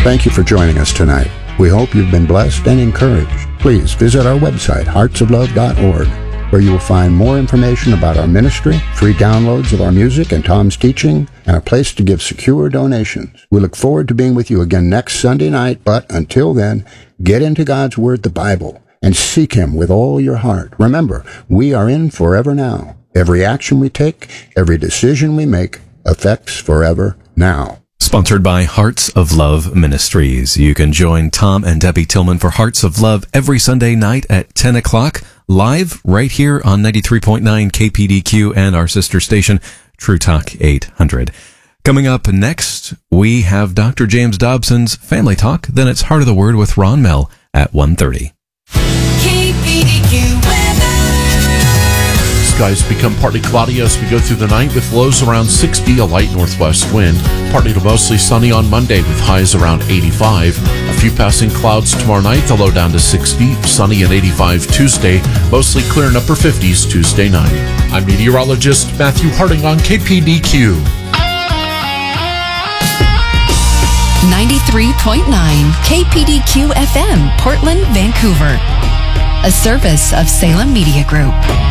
Thank you for joining us tonight. We hope you've been blessed and encouraged. Please visit our website, heartsoflove.org, where you will find more information about our ministry, free downloads of our music and Tom's teaching, and a place to give secure donations. We look forward to being with you again next Sunday night, but until then, get into God's Word, the Bible, and seek Him with all your heart. Remember, we are in forever now. Every action we take, every decision we make, affects forever now. Sponsored by Hearts of Love Ministries. You can join Tom and Debbie Tillman for Hearts of Love every Sunday night at 10 o'clock, live right here on 93.9 KPDQ and our sister station, True Talk 800. Coming up next, we have Dr. James Dobson's Family Talk. Then it's Heart of the Word with Ron Mell at 1:30. KPDQ skies become partly cloudy as we go through the night with lows around 60, a light northwest wind. Partly to mostly sunny on Monday with highs around 85. A few passing clouds tomorrow night, the low down to 60, sunny and 85 Tuesday, mostly clear in upper 50s Tuesday night. I'm meteorologist Matthew Harding on KPDQ. 93.9 KPDQ FM, Portland, Vancouver. A service of Salem Media Group.